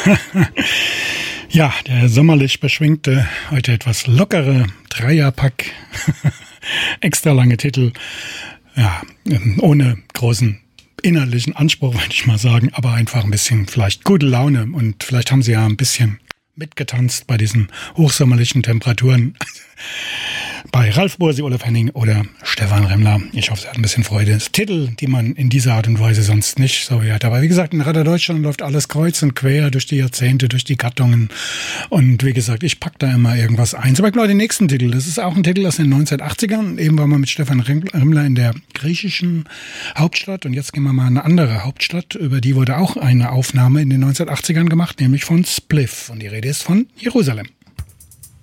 Ja, der sommerlich beschwingte, heute etwas lockere Dreierpack, extra lange Titel, ja, ohne großen innerlichen Anspruch, würde ich mal sagen, aber einfach ein bisschen vielleicht gute Laune und vielleicht haben Sie ja ein bisschen mitgetanzt bei diesen hochsommerlichen Temperaturen. Bei Ralf Bursi, Olaf Henning oder Stefan Remmler. Ich hoffe, Sie hatten ein bisschen Freude. Das Titel, die man in dieser Art und Weise sonst nicht so hört. Aber wie gesagt, in Radio Deutschland läuft alles kreuz und quer durch die Jahrzehnte, durch die Gattungen. Und wie gesagt, ich pack da immer irgendwas ein. Zum Beispiel den nächsten Titel. Das ist auch ein Titel aus den 1980ern. Eben waren wir mit Stefan Remmler in der griechischen Hauptstadt. Und jetzt gehen wir mal in eine andere Hauptstadt. Über die wurde auch eine Aufnahme in den 1980ern gemacht, nämlich von Spliff. Und die Rede ist von Jerusalem.